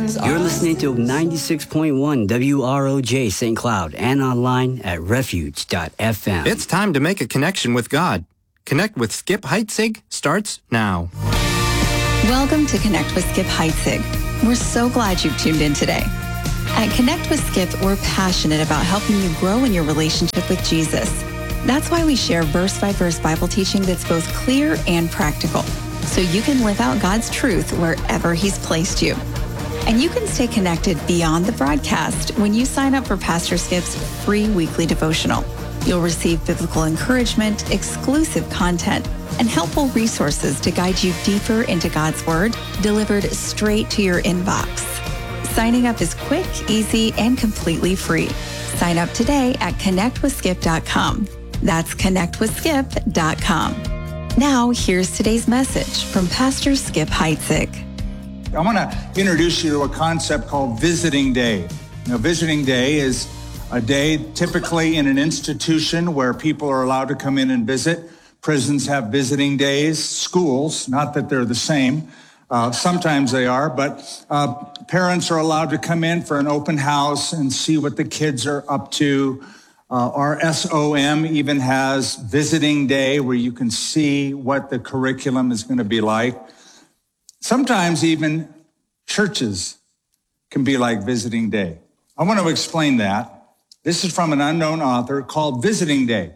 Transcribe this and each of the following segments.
You're listening to 96.1 WROJ St. Cloud and online at refuge.fm. It's time to make a connection with God. Connect with Skip Heitzig starts now. Welcome to Connect with Skip Heitzig. We're so glad you've tuned in today. At Connect with Skip, we're passionate about helping you grow in your relationship with Jesus. That's why we share verse-by-verse Bible teaching that's both clear and practical, so you can live out God's truth wherever He's placed you. And you can stay connected beyond the broadcast when you sign up for Pastor Skip's free weekly devotional. You'll receive biblical encouragement, exclusive content, and helpful resources to guide you deeper into God's Word, delivered straight to your inbox. Signing up is quick, easy, and completely free. Sign up today at connectwithskip.com. That's connectwithskip.com. Now, here's today's message from Pastor Skip Heitzig. I want to introduce you to a concept called Visiting Day. Visiting Day is a day typically in an institution where people are allowed to come in and visit. Prisons have visiting days. Schools, not that they're the same. Sometimes they are, but parents are allowed to come in for an open house and see what the kids are up to. Our SOM even has Visiting Day where you can see what the curriculum is going to be like. Sometimes even churches can be like Visiting Day. I want to explain that. This is from an unknown author called Visiting Day.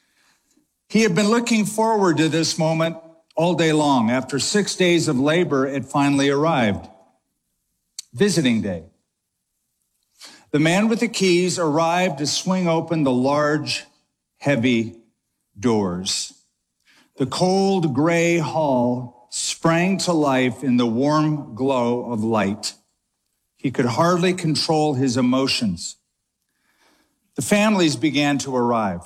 He had been looking forward to this moment all day long. After 6 days of labor, it finally arrived. Visiting Day. The man with the keys arrived to swing open the large, heavy doors. The cold gray hall sprang to life in the warm glow of light. He could hardly control his emotions. The families began to arrive.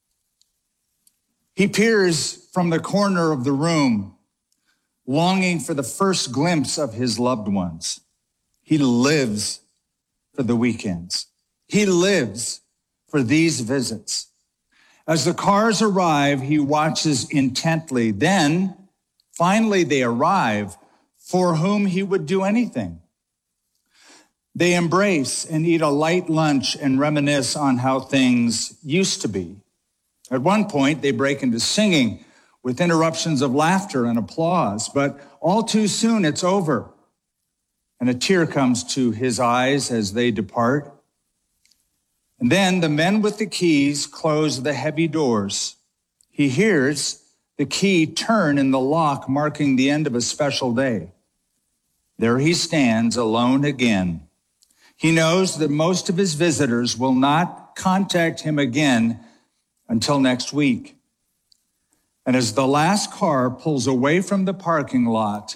He peers from the corner of the room, longing for the first glimpse of his loved ones. He lives for the weekends. He lives for these visits. As the cars arrive, he watches intently. Then, finally, they arrive, for whom he would do anything. They embrace and eat a light lunch and reminisce on how things used to be. At one point, they break into singing with interruptions of laughter and applause, but all too soon it's over. And a tear comes to his eyes as they depart. And then the men with the keys close the heavy doors. He hears the key turn in the lock, marking the end of a special day. There he stands alone again. He knows that most of his visitors will not contact him again until next week. And as the last car pulls away from the parking lot,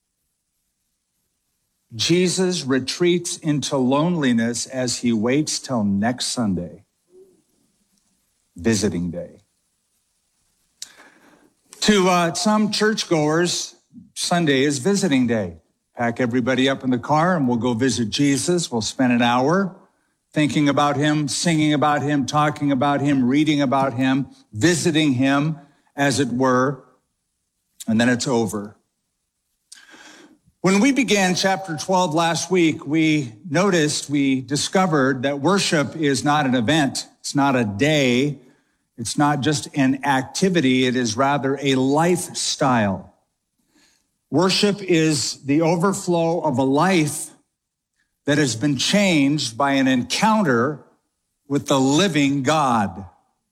Jesus retreats into loneliness as he waits till next Sunday, Visiting Day. To some churchgoers, Sunday is Visiting Day. Pack everybody up in the car and we'll go visit Jesus. We'll spend an hour thinking about him, singing about him, talking about him, reading about him, visiting him, as it were, and then it's over. When we began chapter 12 last week, we discovered that worship is not an event. It's not a day. It's not just an activity. It is rather a lifestyle. Worship is the overflow of a life that has been changed by an encounter with the living God.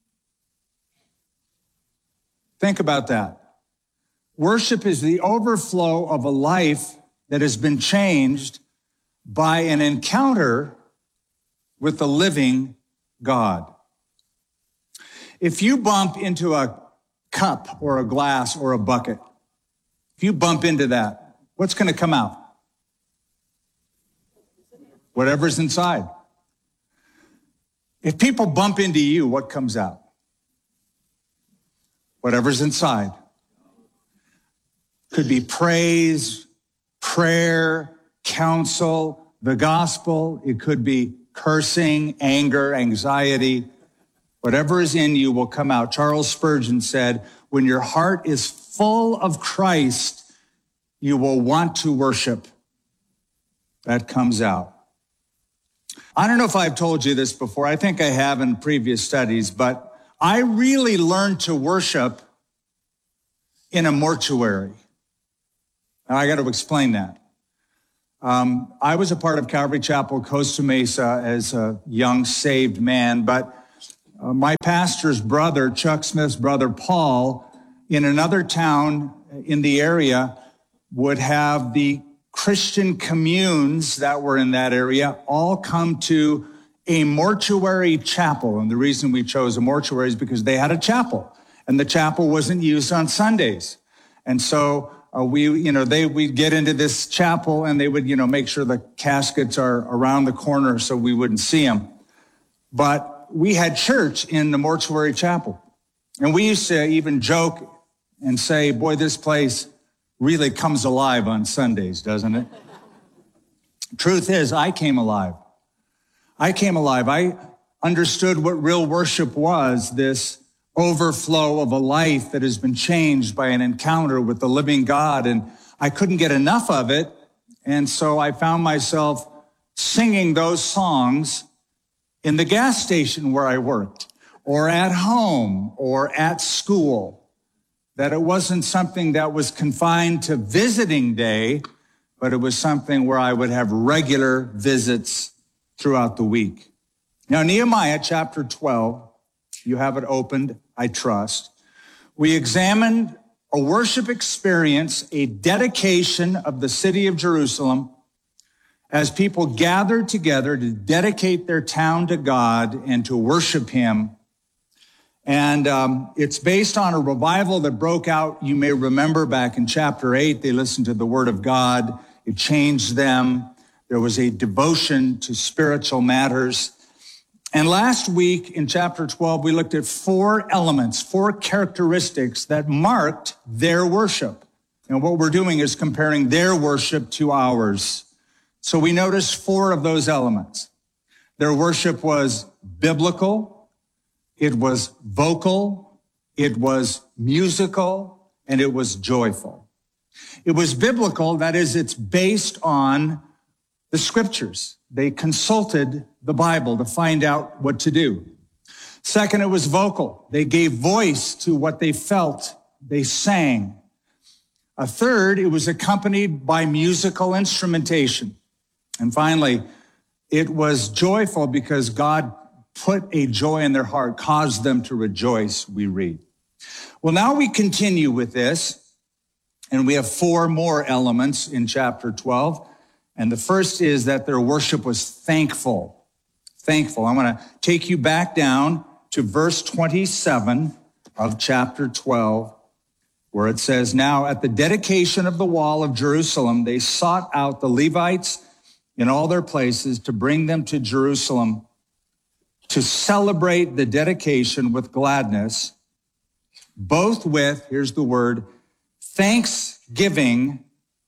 Think about that. Worship is the overflow of a life that has been changed by an encounter with the living God. If you bump into a cup or a glass or a bucket, if you bump into that, what's going to come out? Whatever's inside. If people bump into you, what comes out? Whatever's inside. Could be praise, prayer, counsel, the gospel. It could be cursing, anger, anxiety. Whatever is in you will come out. Charles Spurgeon said, when your heart is full of Christ, you will want to worship. that comes out. I don't know if I've told you this before. I think I have in previous studies, but I really learned to worship in a mortuary. Now, I got to explain that. I was a part of Calvary Chapel, Costa Mesa, as a young saved man, but my pastor's brother, Chuck Smith's brother, Paul, in another town in the area, would have the Christian communes that were in that area all come to a mortuary chapel. And the reason we chose a mortuary is because they had a chapel, and the chapel wasn't used on Sundays. And so we'd get into this chapel, and they would, make sure the caskets are around the corner so we wouldn't see them. But we had church in the mortuary chapel. And we used to even joke and say, boy, this place really comes alive on Sundays, doesn't it? Truth is, I came alive. I understood what real worship was, this overflow of a life that has been changed by an encounter with the living God. And I couldn't get enough of it. And so I found myself singing those songs in the gas station where I worked, or at home, or at school. That it wasn't something that was confined to visiting day, but it was something where I would have regular visits throughout the week. Now, Nehemiah chapter 12, you have it opened, I trust. We examined a worship experience, a dedication of the city of Jerusalem as people gathered together to dedicate their town to God and to worship him. And it's based on a revival that broke out, you may remember, back in chapter 8. They listened to the word of God. It changed them. There was a devotion to spiritual matters. And last week in chapter 12, we looked at 4 elements, 4 characteristics that marked their worship. And what we're doing is comparing their worship to ours. So we noticed 4 of those elements. Their worship was biblical, it was vocal, it was musical, and it was joyful. It was biblical, that is, it's based on the scriptures. They consulted the Bible to find out what to do. Second, it was vocal. They gave voice to what they felt. They sang. A third, it was accompanied by musical instrumentation. And finally, it was joyful because God put a joy in their heart, caused them to rejoice, we read. Well, now we continue with this, and we have 4 more elements in chapter 12. And the first is that their worship was thankful. Thankful. I want to take you back down to verse 27 of chapter 12, where it says, "Now at the dedication of the wall of Jerusalem, they sought out the Levites in all their places to bring them to Jerusalem to celebrate the dedication with gladness, both with," here's the word, "thanksgiving,"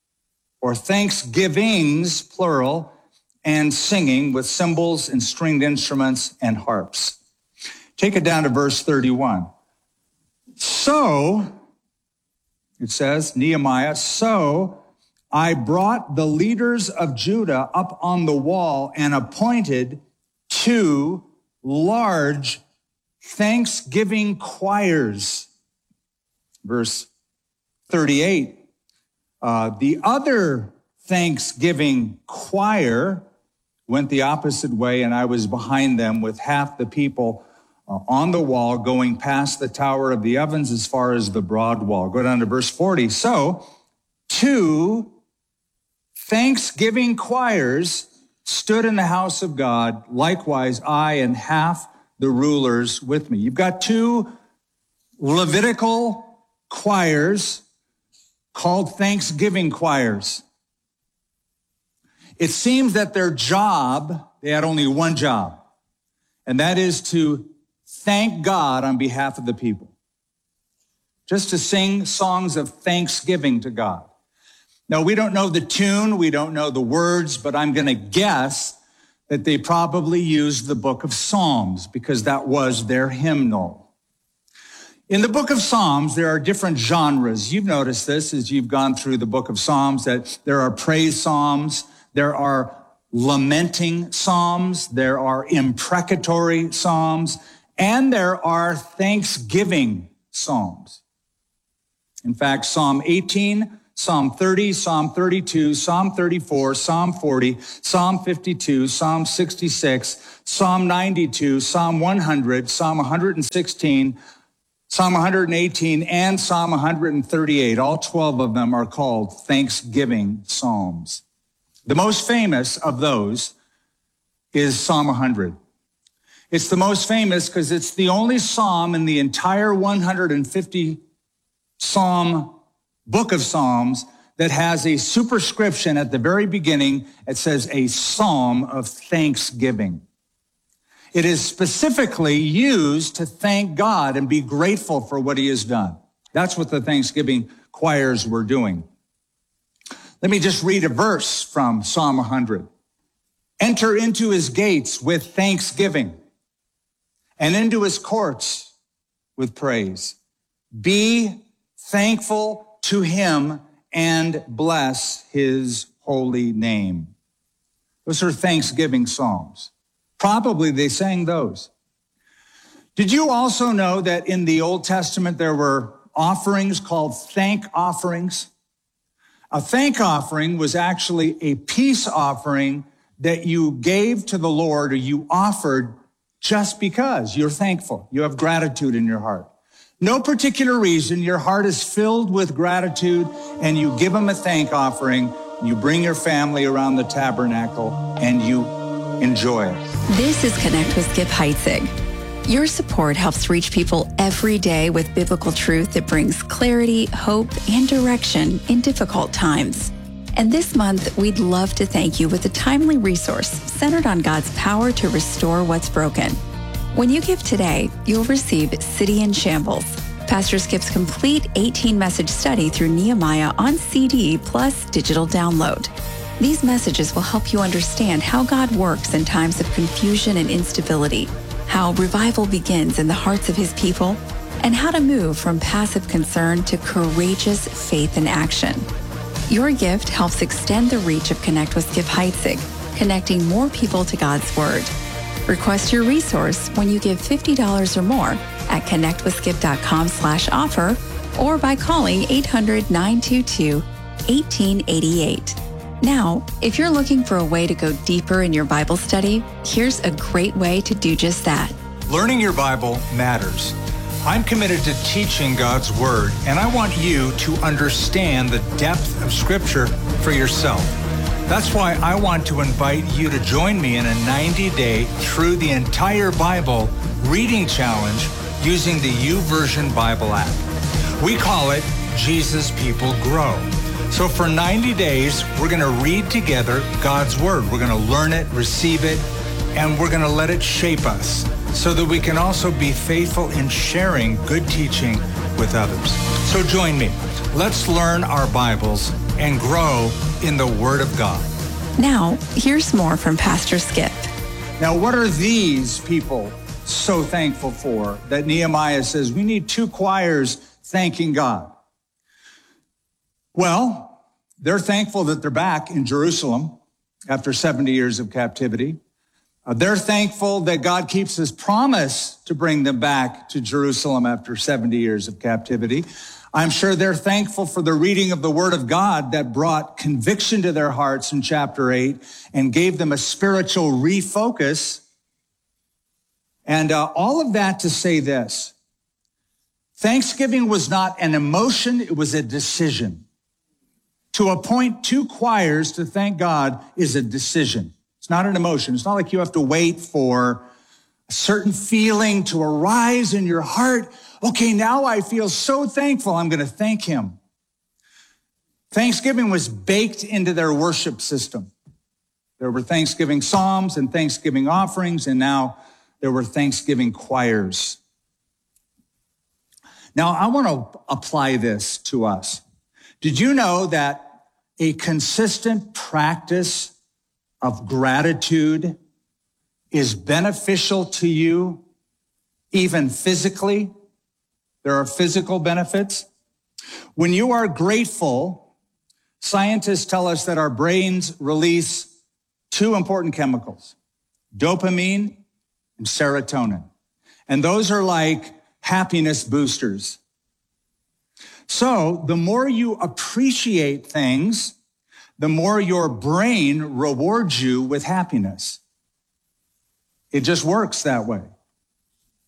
or thanksgivings, plural, "and singing with cymbals and stringed instruments and harps." Take it down to verse 31. "So," it says, Nehemiah, "so I brought the leaders of Judah up on the wall and appointed 2 large thanksgiving choirs." Verse 38. The other Thanksgiving choir went the opposite way, and I was behind them with half the people on the wall going past the Tower of the Ovens as far as the broad wall. Go down to verse 40. "So 2 Thanksgiving choirs stood in the house of God. Likewise, I and half the rulers with me." You've got 2 Levitical choirs called Thanksgiving choirs. It seems that their job, they had only one job, and that is to thank God on behalf of the people. Just to sing songs of thanksgiving to God. Now, we don't know the tune, we don't know the words, but I'm going to guess that they probably used the book of Psalms because that was their hymnal. In the book of Psalms, there are different genres. You've noticed this as you've gone through the book of Psalms, that there are praise psalms, there are lamenting psalms, there are imprecatory psalms, and there are thanksgiving psalms. In fact, Psalm 18, Psalm 30, Psalm 32, Psalm 34, Psalm 40, Psalm 52, Psalm 66, Psalm 92, Psalm 100, Psalm 116, Psalm 118, and Psalm 138. All 12 of them are called thanksgiving psalms. The most famous of those is Psalm 100. It's the most famous because it's the only psalm in the entire 150 psalm book of Psalms that has a superscription at the very beginning. It says a psalm of thanksgiving. It is specifically used to thank God and be grateful for what he has done. That's what the Thanksgiving choirs were doing. Let me just read a verse from Psalm 100. Enter into his gates with thanksgiving and into his courts with praise. Be thankful to him and bless his holy name. Those are thanksgiving psalms. Probably they sang those. Did you also know that in the Old Testament there were offerings called thank offerings? A thank offering was actually a peace offering that you gave to the Lord, or you offered just because you're thankful. You have gratitude in your heart. No particular reason. Your heart is filled with gratitude, and you give him a thank offering. You bring your family around the tabernacle, and you enjoy it. This is Connect with Skip Heitzig. Your support helps reach people every day with biblical truth that brings clarity, hope, and direction in difficult times. And this month, we'd love to thank you with a timely resource centered on God's power to restore what's broken. When you give today, you'll receive City in Shambles, Pastor Skip's complete 18-message study through Nehemiah on CD plus digital download. These messages will help you understand how God works in times of confusion and instability, how revival begins in the hearts of his people, and how to move from passive concern to courageous faith in action. Your gift helps extend the reach of Connect with Skip Heitzig, connecting more people to God's Word. Request your resource when you give $50 or more at connectwithskip.com/offer or by calling 800-922-1888. Now, if you're looking for a way to go deeper in your Bible study, here's a great way to do just that. Learning your Bible matters. I'm committed to teaching God's Word, and I want you to understand the depth of Scripture for yourself. That's why I want to invite you to join me in a 90-day through the entire Bible reading challenge using the YouVersion Bible app. We call it Jesus People Grow. So for 90 days, we're going to read together God's Word. We're going to learn it, receive it, and we're going to let it shape us so that we can also be faithful in sharing good teaching with others. So join me. Let's learn our Bibles and grow in the Word of God. Now, here's more from Pastor Skip. Now, what are these people so thankful for that Nehemiah says we need two choirs thanking God? Well, they're thankful that they're back in Jerusalem after 70 years of captivity. They're thankful that God keeps his promise to bring them back to Jerusalem after 70 years of captivity. I'm sure they're thankful for the reading of the Word of God that brought conviction to their hearts in chapter 8 and gave them a spiritual refocus. And all of that to say this: Thanksgiving was not an emotion, it was a decision. To appoint two choirs to thank God is a decision. It's not an emotion. It's not like you have to wait for a certain feeling to arise in your heart. Okay, now I feel so thankful, I'm going to thank him. Thanksgiving was baked into their worship system. There were Thanksgiving psalms and Thanksgiving offerings, and now there were Thanksgiving choirs. Now, I want to apply this to us. Did you know that a consistent practice of gratitude is beneficial to you, even physically? There are physical benefits. When you are grateful, Scientists tell us that our brains release two important chemicals, dopamine and serotonin. And those are like happiness boosters. So the more you appreciate things, the more your brain rewards you with happiness. It just works that way.